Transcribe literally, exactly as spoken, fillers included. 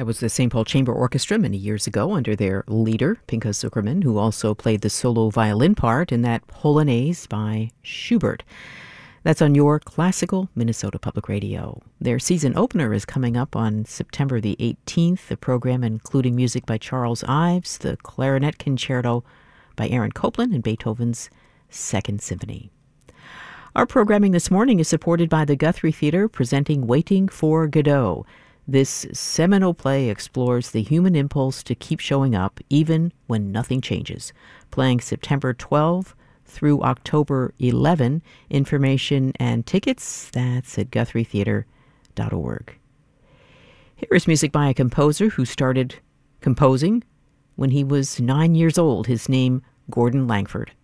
That was the Saint Paul Chamber Orchestra many years ago under their leader, Pinka Zuckerman, who also played the solo violin part in that Polonaise by Schubert. That's on your classical Minnesota Public Radio. Their season opener is coming up on September the eighteenth, a program including music by Charles Ives, the Clarinet Concerto by Aaron Copland, and Beethoven's Second Symphony. Our programming this morning is supported by the Guthrie Theater, presenting Waiting for Godot. This seminal play explores the human impulse to keep showing up even when nothing changes. Playing September twelfth through October eleventh. Information and tickets, that's at guthrie theater dot org. Here is music by a composer who started composing when he was nine years old. His name, Gordon Langford.